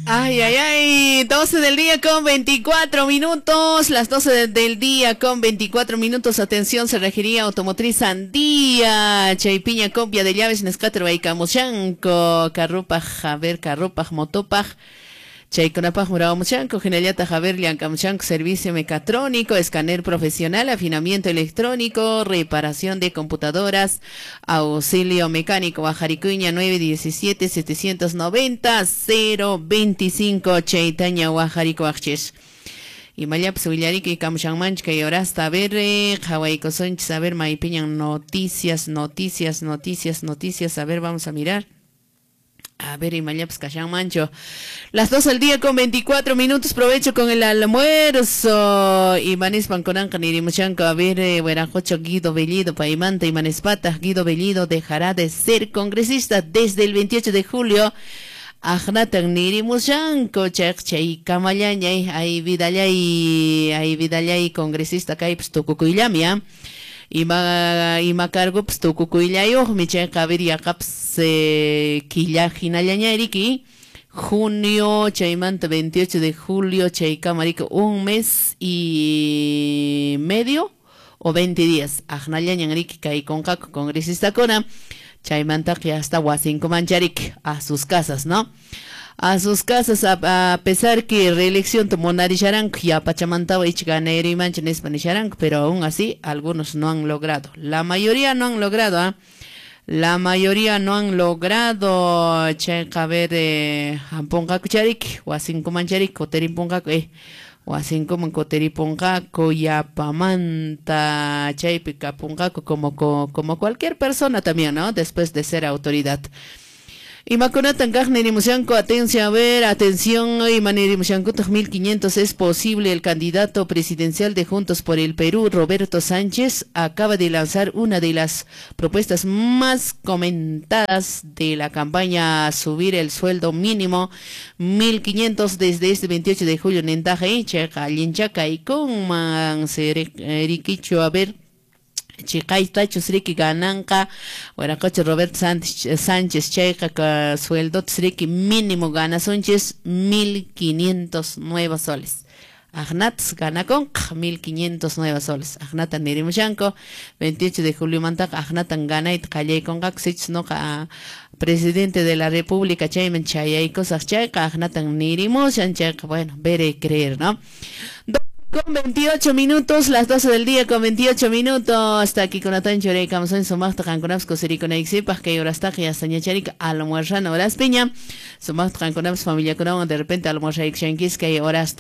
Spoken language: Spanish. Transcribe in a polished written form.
Ay, ay, ay, 12 del día con 24 minutos, las 12 del día con 24 minutos, atención, cerrajería automotriz Andía, Chaypiña, copia de llaves, Nescatero, Camushanco, Carrupaj, a ver, Carrupaj, Motopaj, Chayconapaj, Murao Muchanco, Geneliata, Javier, Liancamuchanco, servicio mecatrónico, escáner profesional, afinamiento electrónico, reparación de computadoras, auxilio mecánico, Bajaricuña 917-790-025, Chaitaña, Bajarico, Achis. Y Mayap, Subillariki, Camuchanmanch, que ahora hasta a ver, Hawaii Sonch, a ver, Maipiñan, noticias, a ver, vamos a mirar. A ver, y Mayaps Cachán Mancho. Las 2 del día con 24 minutos. Provecho con el almuerzo. Imanes Panconanca Nirimuchanco. A ver, Buenajocho Guido Bellido, Paimanta, Imanespata. Guido Bellido dejará de ser congresista desde el 28 de julio. Ajnatan Nirimuchanco. Chay Kamayañay. Hay Vidalay, congresista Kaips Tucucuylamia. Ima cargo pues tu cucuillayo miche cabería caps quilla jinalañariki junio chaimanta 28 de julio chay camarico un mes y medio o 20 días ajnalañariki kai con caco congresista cona chaimanta que hasta huacinco mancharik a sus casas, ¿no? A sus casas, a pesar que reelección tomó Narisharang, ya Pachamantaba y Chiganero y Manchan Espanisharang, pero aún así algunos no han logrado. La mayoría no han logrado, ¿eh? La mayoría no han logrado. Checa ver, Amponga Kucharik, Huacinco Mancharik, Coterimpongaco, Huacinco Mancoteripongaco, Yapamanta, Chaipica Pongaco, como cualquier persona también, ¿no? Después de ser autoridad. Y Maconatan Gagner Mushanco, atención, a ver, atención, y Maneri Mushanco 1500 es posible. El candidato presidencial de Juntos por el Perú, Roberto Sánchez, acaba de lanzar una de las propuestas más comentadas de la campaña, subir el sueldo mínimo 1500 desde este 28 de julio en Tajaincha, Alinchaca y con Manseriquicho, a ver. Chicaita Chusriki Gananca, Huaracoche Robert Sánchez Checa, sueldo Tsriki mínimo gana Sánchez 1500 nuevos soles. Agnats gana con 1500 nuevos soles. Agnatan Nirimushanco, 28 de julio Mantac, Agnatan Ganait Calle con Gaxich, no presidente de la República, Chayman Chayay, cosas Checa, Agnatan Nirimushancheca, bueno, ver y creer, ¿no? Con 28 minutos, las 12 del día con 28 minutos. Hasta aquí con Atan Chorey, Camson, Somachta, Canconapsco, Sericona Ixipas, que ahora está, que hasta Ñacharic, Almuerzana, Horas Piña, Somachta, Canconapsco, familia Corona, de repente Almuerza Ixenquis, que ahora está.